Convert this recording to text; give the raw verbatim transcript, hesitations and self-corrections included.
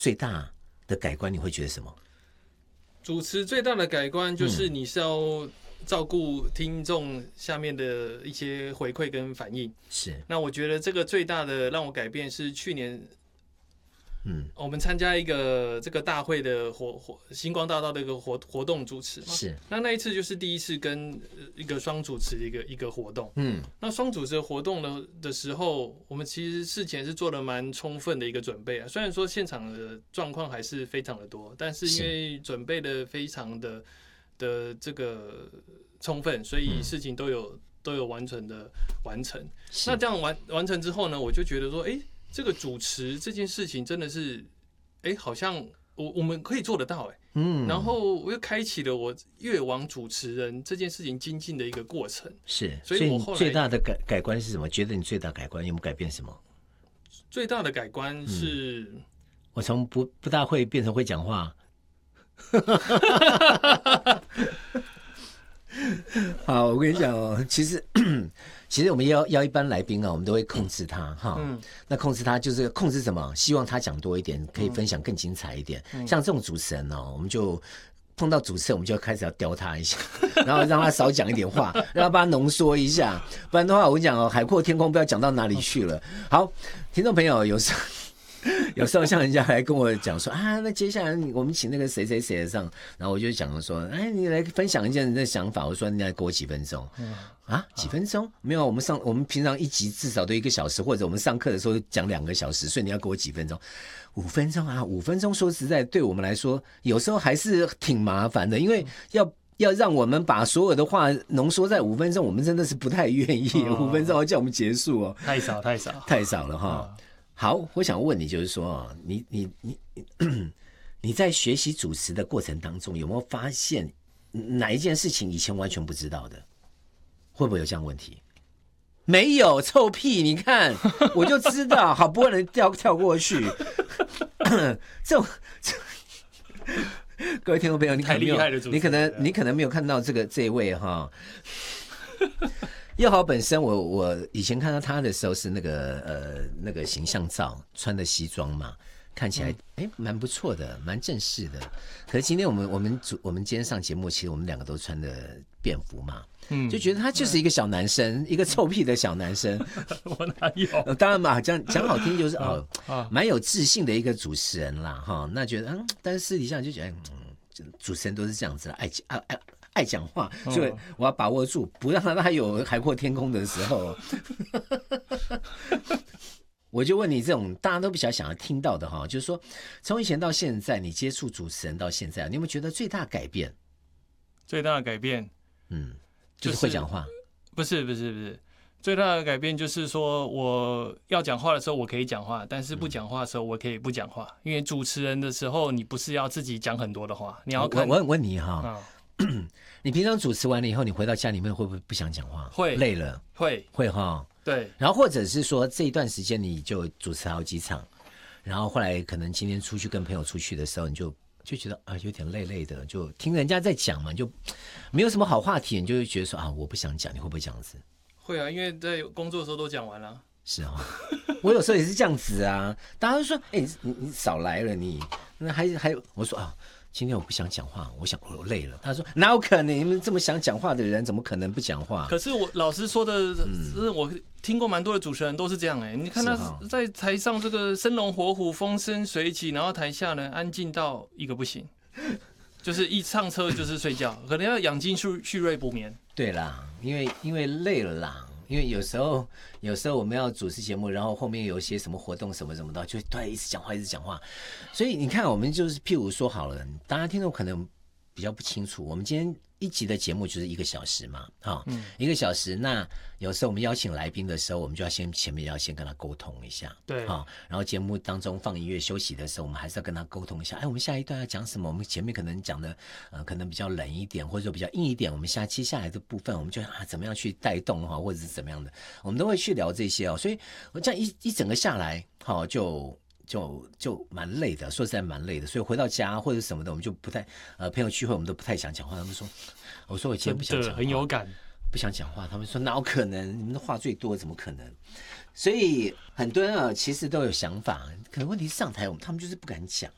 最大的改观你会觉得什么？ 主持最大的改观就是你是要照顾听众下面的一些回馈跟反应。 是， 那我觉得这个最大的让我改变是去年。 嗯， 我们参加一个这个大会的活活星光大道的一个活活动主持嘛， 是。 那那一次就是第一次跟一个双主持的一个一个活动， 嗯， 那双主持的活动的的时候，我们其实事前是做了蛮充分的一个准备啊。虽然说现场的状况还是非常的多，但是因为准备的非常的的这个充分，所以事情都有、嗯、都有完全的完成。那这样完完成之后呢，我就觉得说，哎、欸。这个主持这件事情真的是，哎、欸，好像我我们可以做得到、欸，哎，嗯，然后我又开启了我越往主持人这件事情精进的一个过程。 是， 所以我后来最大的改改观是什么？觉得你最大改观有没有改变什么？ 最大的改观是，嗯、 我从不不大会变成会讲话。好，我跟你讲哦，其实其实我们要邀一般来宾啊，我们都会控制他哈。嗯，那控制他就是控制什么？希望他讲多一点，可以分享更精彩一点。嗯、像这种主持人哦，我们就碰到主持人，我们就开始要刁他一下，然后让他少讲一点话，让他把它浓缩一下，不然的话，我跟你讲哦，海阔天空，不要讲到哪里去了。好，听众朋友，有时候。有时候像人家来跟我讲说啊，那接下来我们请那个谁谁谁上，然后我就讲说，哎，你来分享一下你的想法。我说你来给我几分钟，啊，几分钟？没有，我们上我们平常一集至少都一个小时，或者我们上课的时候讲两个小时，所以你要给我几分钟？五分钟啊，五分钟，说实在，对我们来说，有时候还是挺麻烦的，因为要。要让我们把所有的话浓缩在五分钟，我们真的是不太愿意。五、哦、分钟要叫我们结束哦， 太少太少太少了哈。哦好，我想问你，就是说，你你你你在学习主持的过程当中，有没有发现哪一件事情以前完全不知道的？会不会有这样的问题？没有，臭屁！你看，我就知道，好不容易跳跳过去。这种，各位听众朋友，你可能没有，你可能你可能没有看到这个这一位哈。佑豪本身我，我我以前看到他的时候是那个呃那个形象照，穿的西装嘛，看起来哎蛮不错的，蛮正式的。可是今天我们我们主我们今天上节目，其实我们两个都穿的便服嘛，嗯，就觉得他就是一个小男生，嗯、一个臭屁的小男生。 我哪有？ 当然嘛，讲讲好听就是哦，蛮有自信的一个主持人啦，哈。那觉得嗯，但是私底下就觉得嗯，主持人都是这样子啦，爱爱爱。爱讲话，所以我要把握住，不让他有海阔天空的时候。我就问你，这种大家都比较想要听到的哈，就是说，从以前到现在，你接触主持人到现在，你有没有觉得最大改变？ 最大的改变， 嗯，就是会讲话。 不是不是不是，最大的改变就是说，我要讲话的时候我可以讲话，但是不讲话的时候我可以不讲话，嗯、因为主持人的时候，你不是要自己讲很多的话，你要看。 我我问你哈。嗯你平常主持完了以后，你回到家里面会不会不想讲话？ 会， 累了， 会会哈。对，然后或者是说这一段时间你就主持好几场，然后后来可能今天出去跟朋友出去的时候，你就就觉得啊有点累累的，就听人家在讲嘛，就没有什么好话题，你就会觉得说啊我不想讲，你会不会这样子？ 会啊，因为在工作的时候都讲完了。 是啊、哦，我有时候也是这样子啊，大家都说哎、欸、你你少来了你，那还还有我说啊。今天我不想讲话，我想我累了。他说哪有可能？你们这么想讲话的人，怎么可能不讲话？ 可是我老师说的，嗯、我听过蛮多的主持人都是这样哎、欸。你看他在台上这个生龙活虎、风生水起，然后台下呢安静到一个不行，就是一上车就是睡觉，可能要养精蓄蓄锐补眠。 对啦，因为因为累了啦。因为有时候，有时候我们要主持节目，然后后面有一些什么活动什么什么的，就对一直讲话，一直讲话。所以你看，我们就是譬如说好了，大家听众可能比较不清楚，我们今天一集的节目就是一个小时嘛，啊、嗯，一个小时。那有时候我们邀请来宾的时候，我们就要先前面要先跟他沟通一下， 对， 啊，然后节目当中放音乐休息的时候，我们还是要跟他沟通一下。哎，我们下一段要讲什么？我们前面可能讲的呃，可能比较冷一点，或者说比较硬一点。我们下接下来的部分，我们就啊怎么样去带动哈，或者是怎么样的，我们都会去聊这些哦。所以我这样一一整个下来，好就。就就蛮累的，说实在蛮累的，所以回到家或者什么的，我们就不太呃朋友聚会，我们都不太想讲话。他们说，我说我今天不想讲话， 很有感， 不想讲话。他们说哪有可能？你们的话最多，怎么可能？所以很多人啊，其实都有想法，可能问题是上台，他们就是不敢讲。